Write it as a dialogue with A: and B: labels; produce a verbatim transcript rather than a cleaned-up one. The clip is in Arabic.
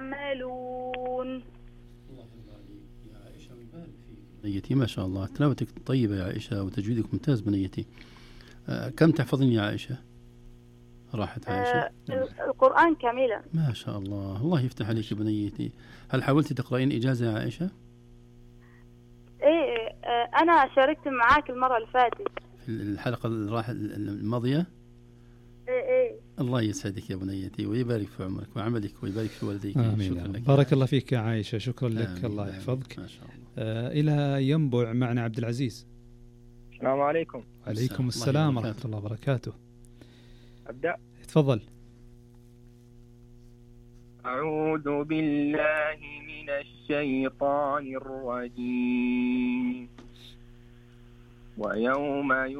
A: تعملون.
B: الله يرضى عليك يا عائشة ويبارك فيك بنيتي، ما شاء الله تلاوتك طيبة يا عائشة وتجويدك ممتاز بنيتي. آه كم تحفظين يا عائشة؟ راحت عائشة.
A: آه القرآن كاملا.
B: ما شاء الله، الله يفتح عليك بنيتي. هل حاولتي تقرأين إجازة يا عائشة؟
A: ايه آه انا شاركت معاك المرة اللي فاتت
B: في الحلقة الماضية.
A: ايه ايه.
B: الله يسعدك يا بنيتي ويبارك في عمرك وعملك ويبارك في والديك.
C: شكرا لك. بارك الله فيك يا عائشة، شكرا لك.
B: آمين.
C: الله يحفظك.
B: ما شاء الله.
C: آه إلى ينبع معنا عبد العزيز.
D: السلام عليكم.
C: عليكم السلام ورحمة الله وبركاته.
D: أبدأ.
C: تفضل.
D: أعوذ بالله من الشيطان الرجيم. ويوم